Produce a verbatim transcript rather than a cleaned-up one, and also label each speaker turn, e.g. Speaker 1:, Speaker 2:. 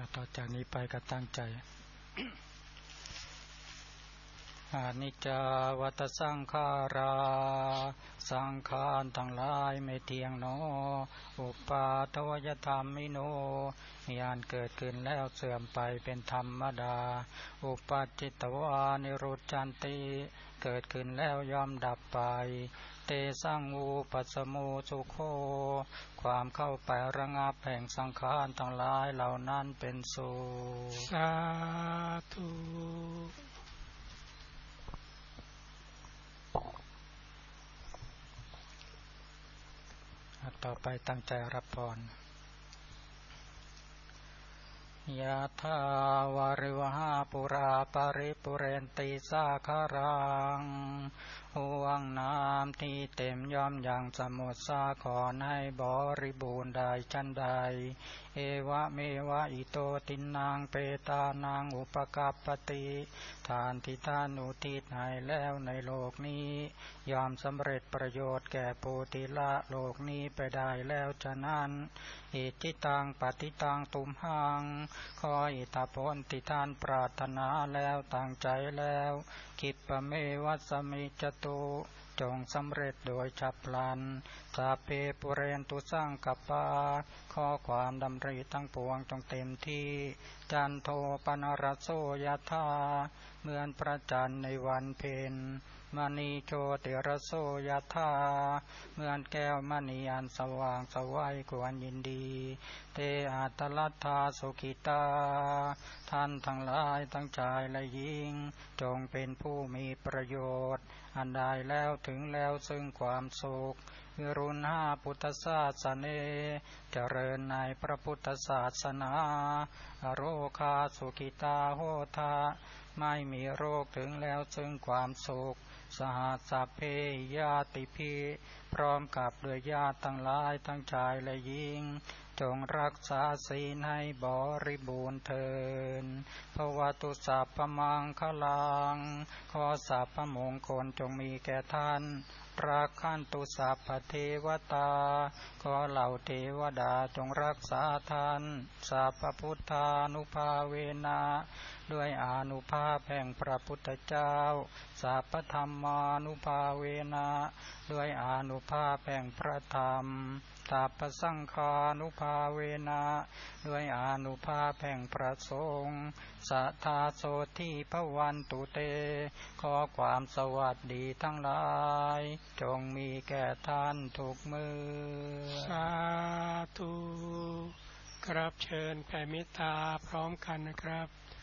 Speaker 1: ต่อจากนี้ไปก็ตั้งใจ อานิจจาวัฏสังขาราสังขารทั้งหลายไม่เที่ยงหนออุปาทวยธรรมมิโนญาณเกิดขึ้นแล้วเสื่อมไปเป็นธรรมดาอุปัจจิตวานิรุจจันติเกิดขึ้นแล้วย่อมดับไปเตสังอุปัสสโมสุโขความเข้าไประงับแห่งสังขารทั้งหลายเหล่านั้นเป็นสุข
Speaker 2: สาธุ
Speaker 1: ต่อไปตั้งใจรับพรยะถาวาริวหาปุราปาริปุเรนติสาคารังห่วงน้ำที่เต็มย่อมอย่างสมุทรสาครให้บริบูรณ์ได้ชั้นใดเอวะเมวะอิโตตินังเปตานังอุปกัปปติทานที่ท่านอุทิศให้แล้วในโลกนี้ยอมสำเร็จประโยชน์แก่ผู้ที่ละโลกนี้ไปได้แล้วฉะนั้นอิทิตังปฏิตังตุมหังขออิทธผลที่ท่านปรารถนาแล้วตั้งใจแล้วคิปะเมวัสมิจตุจงสำเร็จโดยฉับพลันสาเพปุเรนตุสังกปาขอความดำริทั้งปวงจงเต็มที่จันโทปนรสโสยถาเหมือนพระจันทร์ในวันเพ็ญมณีโชติรสโสยถาเหมือนแก้วมณีอันสว่างสวัยควรยินดีเตอัตลัทธาสุขิตาท่านทั้งหลายทั้งชายและหญิงจงเป็นผู้มีประโยชน์อันใดแล้วถึงแล้วซึ่งความสุขวิรุณหาพุทธศาสเนเจริญในพระพุทธศาสนาอโรคาสุขิตาโหทาไม่มีโรคถึงแล้วซึ่งความสุขสหัสสะเพยาติภิพร้อมกับด้วยญาติทั้งหลายทั้งชายและหญิงจงรักษาศีลให้บริบูรณ์เถิดภวตุสัพพมังคลังขอสัพพมงคลจงมีแก่ท่านรักขันตุสัพพเทวตาขอเหล่าเทวดาจงรักษาท่านสัพพพุทธานุภาเวนะด้วยอานุภาพแห่งพระพุทธเจ้าสัพพธัมมานุภาเวนะด้วยอานุภาพแห่งพระธรรมสัพพสังฆานุภาเวนะด้วยอานุภาพแห่งพระสงฆ์สัทธาโสทิภวันตุเตขอความสวัสดีทั้งหลายจงมีแก่ท่านทุกเมื่อ
Speaker 2: สาธุครับเชิญแผ่เมตตาพร้อมกันนะครับ